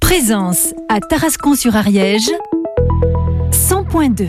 Présence à Tarascon-sur-Ariège, 100.2.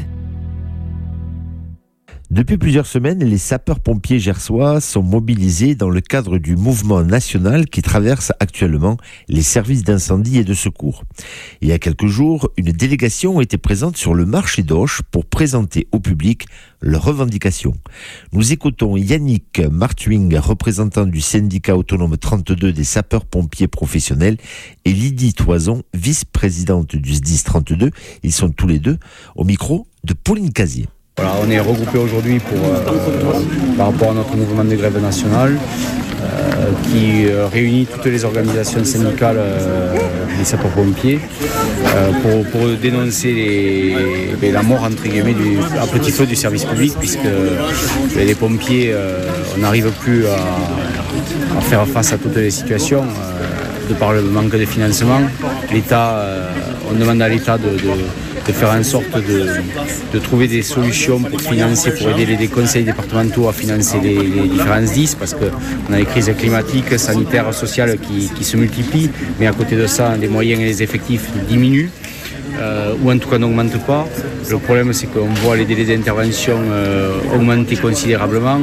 Depuis plusieurs semaines, les sapeurs-pompiers gersois sont mobilisés dans le cadre du mouvement national qui traverse actuellement les services d'incendie et de secours. Il y a quelques jours, une délégation était présente sur le marché d'Auch pour présenter au public leurs revendications. Nous écoutons Yannick Martuing, représentant du syndicat autonome 32 des sapeurs-pompiers professionnels, et Lydie Toison, vice-présidente du SDIS 32. Ils sont tous les deux au micro de Pauline Casier. Voilà, on est regroupés aujourd'hui par rapport à notre mouvement de grève nationale qui réunit toutes les organisations syndicales des sapeurs-pompiers pour dénoncer la mort entre guillemets à petit feu du service public, puisque les pompiers on n'arrive plus à faire face à toutes les situations de par le manque de financement. On demande à l'État de faire en sorte de trouver des solutions pour financer, pour aider les conseils départementaux à financer les différents SDIS, parce qu'on a des crises climatiques, sanitaires, sociales qui se multiplient, mais à côté de ça, les moyens et les effectifs diminuent, ou en tout cas n'augmentent pas. Le problème, c'est qu'on voit les délais d'intervention augmenter considérablement.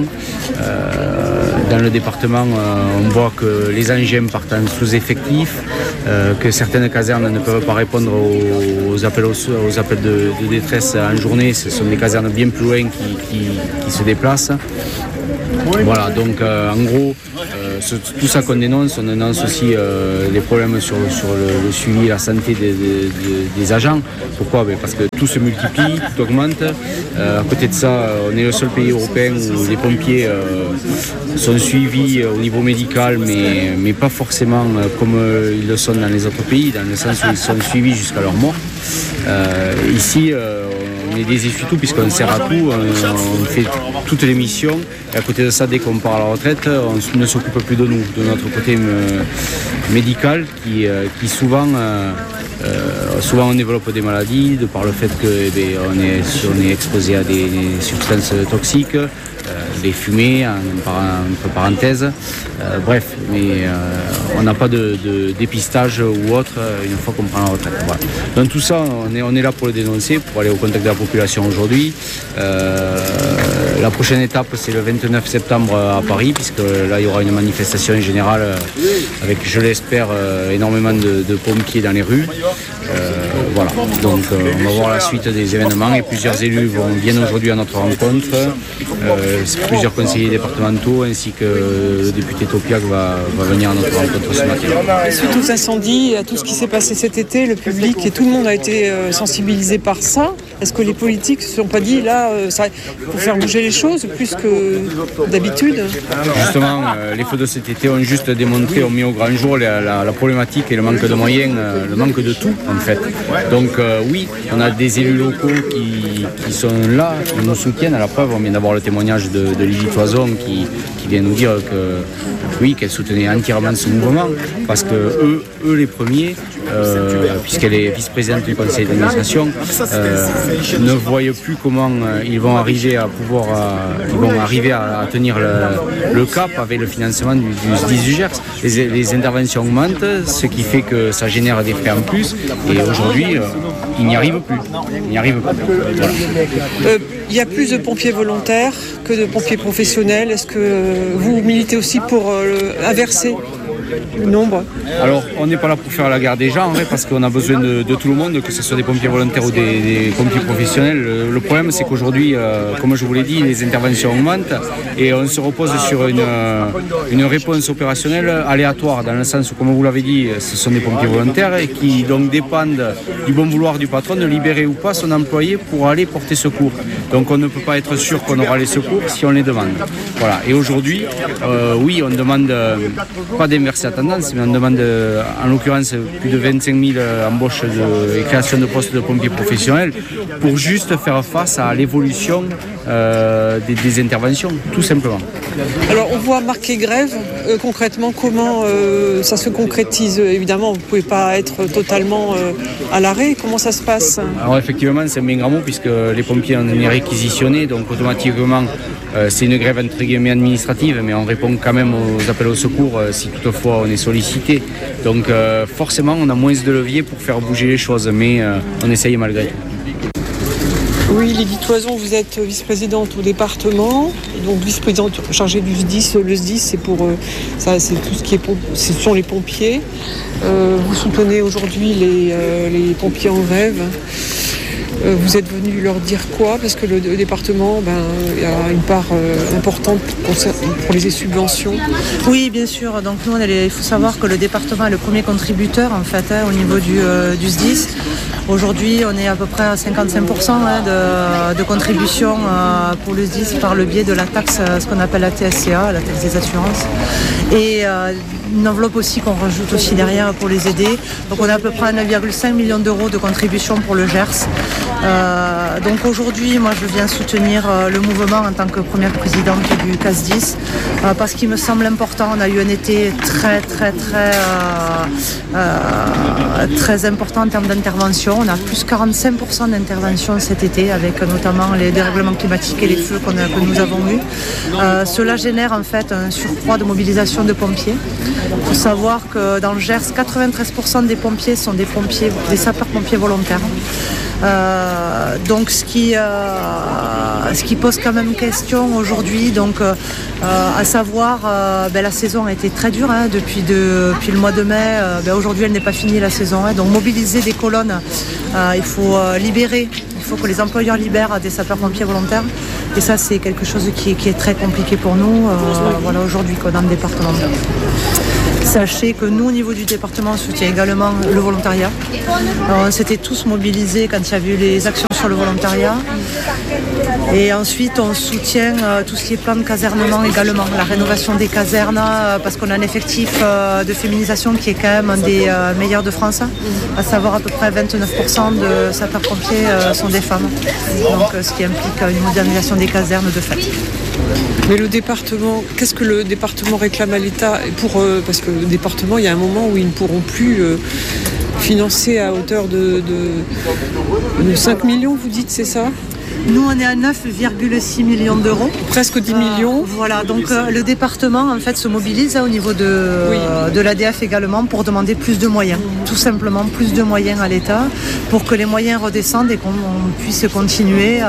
Dans le département, on voit que les engins partent en sous-effectif, que certaines casernes ne peuvent pas répondre aux appels de détresse en journée. Ce sont des casernes bien plus loin qui se déplacent. Voilà, donc en gros, tout ça qu'on dénonce, on dénonce aussi les problèmes sur le suivi et la santé des agents. Pourquoi ? Parce que tout se multiplie, tout augmente. À côté de ça, on est le seul pays européen où les pompiers sont suivis au niveau médical, mais pas forcément comme ils le sont dans les autres pays, dans le sens où ils sont suivis jusqu'à leur mort. Ici, on est des essuie-tout puisqu'on sert à tout, on fait toutes les missions. Et à côté de ça, dès qu'on part à la retraite, on ne s'occupe plus de nous, de notre côté médical qui souvent on développe des maladies de par le fait qu'on est exposé à des substances toxiques, des fumées, entre parenthèses. Bref, mais on n'a pas de dépistage ou autre une fois qu'on prend la retraite. Voilà. Donc tout ça, on est là pour le dénoncer, pour aller au contact de la population aujourd'hui. La prochaine étape, c'est le 29 septembre à Paris, puisque là, il y aura une manifestation générale avec, je l'espère, énormément de pompiers dans les rues. Voilà, donc on va voir la suite des événements et plusieurs élus viennent aujourd'hui à notre rencontre, plusieurs conseillers départementaux ainsi que le député Topiac va venir à notre rencontre ce matin. Suite aux incendies, à tout ce qui s'est passé cet été, le public et tout le monde a été sensibilisé par ça. Est-ce que les politiques ne se sont pas dit là, il faut faire bouger les choses plus que d'habitude ? Justement, les feux de cet été ont juste démontré, ont mis au grand jour la problématique et le manque de moyens, le manque de tout en fait. Donc oui, on a des élus locaux qui sont là, qui nous soutiennent. À la preuve, on vient d'avoir le témoignage de Lydie Toison qui vient nous dire qu'elle soutenait entièrement ce mouvement, parce que eux les premiers, puisqu'elle est vice-présidente du conseil d'administration, ne voient plus comment ils vont arriver à tenir le cap avec le financement du SDIS du Gers. Les interventions augmentent, ce qui fait que ça génère des frais en plus, et aujourd'hui, ils n'y arrivent plus. Voilà. Il y a plus de pompiers volontaires que de pompiers professionnels. Est-ce que vous militez aussi pour inverser le nombre ? Alors, on n'est pas là pour faire la guerre des gens, en vrai, parce qu'on a besoin de tout le monde, que ce soit des pompiers volontaires ou des pompiers professionnels. Le problème, c'est qu'aujourd'hui, comme je vous l'ai dit, les interventions augmentent et on se repose sur une réponse opérationnelle aléatoire, dans le sens où, comme vous l'avez dit, ce sont des pompiers volontaires et qui donc dépendent du bon vouloir du patron de libérer ou pas son employé pour aller porter secours. Donc, on ne peut pas être sûr qu'on aura les secours si on les demande. Voilà. Et aujourd'hui, oui, on demande pas d'inverser la tendance, mais on demande en l'occurrence plus de 25 000 embauches et créations de postes de pompiers professionnels pour juste faire face à l'évolution des interventions, tout simplement. Alors on voit marqué grève, concrètement comment ça se concrétise ? Évidemment, vous ne pouvez pas être totalement à l'arrêt, comment ça se passe ? Alors effectivement, c'est un bien grand mot puisque les pompiers on est réquisitionnés, donc automatiquement C'est une grève entre guillemets administrative, mais on répond quand même aux appels au secours si toutefois on est sollicité. Donc forcément on a moins de levier pour faire bouger les choses, mais on essaye malgré tout. Oui, Lydie Toison, vous êtes vice-présidente au département, donc vice-présidente chargée du SDIS. Le SDIS, c'est pour ça, c'est tout ce qui est ce sont les pompiers. Vous soutenez aujourd'hui les pompiers en grève. Vous êtes venu leur dire quoi? Parce que le département, il y a une part importante pour les subventions. Oui, bien sûr. Donc nous, il faut savoir que le département est le premier contributeur en fait au niveau du SDIS. Aujourd'hui, on est à peu près à 55% de contribution pour le SDIS par le biais de la taxe, ce qu'on appelle la TSCA, la taxe des assurances. Et une enveloppe aussi qu'on rajoute aussi derrière pour les aider. Donc on a à peu près 9,5 millions d'euros de contribution pour le Gers. Donc aujourd'hui, moi je viens soutenir le mouvement en tant que première présidente du CASDIS parce qu'il me semble important. On a eu un été très important en termes d'intervention. On a plus 45% d'intervention cet été avec notamment les dérèglements climatiques et les feux que nous avons eus. Cela génère en fait un surcroît de mobilisation de pompiers. Il faut savoir que dans le Gers, 93% des pompiers sont des sapeurs-pompiers volontaires. Donc ce qui pose quand même question aujourd'hui, donc à savoir la saison a été très dure depuis le mois de mai. Aujourd'hui elle n'est pas finie la saison, donc mobiliser des colonnes, il faut que les employeurs libèrent des sapeurs-pompiers volontaires, et ça c'est quelque chose qui est très compliqué pour nous aujourd'hui dans le département. Sachez que nous, au niveau du département, on soutient également le volontariat. On s'était tous mobilisés quand il y a eu les actions sur le volontariat. Et ensuite, on soutient tout ce qui est plan de casernement également, la rénovation des casernes, parce qu'on a un effectif de féminisation qui est quand même un des meilleurs de France, à savoir à peu près 29% de sapeurs-pompiers sont des femmes. Donc, ce qui implique une modernisation des casernes de fait. Mais le département, qu'est-ce que le département réclame à l'État parce que le département, il y a un moment où ils ne pourront plus financer à hauteur de 5 millions, vous dites, c'est ça ? Nous, on est à 9,6 millions d'euros. Presque 10 millions. Voilà, donc le département, en fait, se mobilise au niveau de l'ADF également pour demander plus de moyens. Tout simplement, plus de moyens à l'État pour que les moyens redescendent et qu'on puisse continuer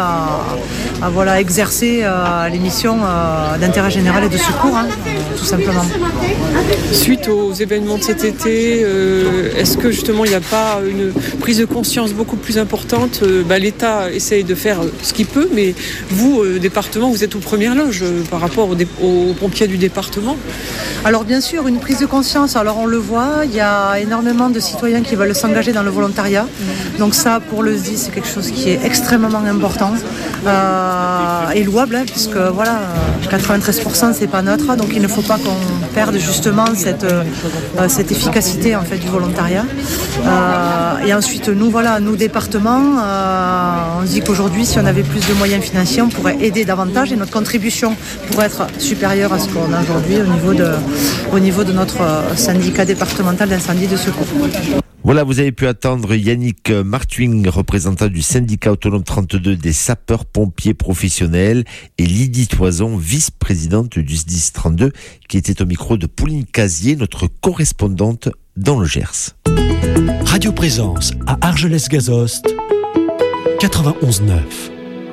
à exercer les missions d'intérêt général et de secours, tout simplement. Suite aux événements de cet été, est-ce que justement il n'y a pas une prise de conscience beaucoup plus importante? L'État essaye de faire ce qu'il peut, mais vous, département, vous êtes aux premières loges par rapport aux pompiers du département. Alors bien sûr, une prise de conscience, alors on le voit, il y a énormément de citoyens qui veulent s'engager dans le volontariat. Donc ça, pour le SDIS, c'est quelque chose qui est extrêmement important et louable, puisque 93% c'est pas neutre, donc il ne faut pas qu'on perde justement cette efficacité en fait du volontariat. Et ensuite, nous départements, on se dit qu'aujourd'hui, si on avait plus de moyens financiers, on pourrait aider davantage et notre contribution pourrait être supérieure à ce qu'on a aujourd'hui au niveau de notre syndicat départemental d'incendie et de secours. Voilà, vous avez pu attendre Yannick Martuing, représentant du syndicat autonome 32 des sapeurs-pompiers professionnels, et Lydie Toison, vice-présidente du SDIS 32, qui était au micro de Pauline Casier, notre correspondante dans le Gers. Radio Présence à Argelès-Gazost, 91.9.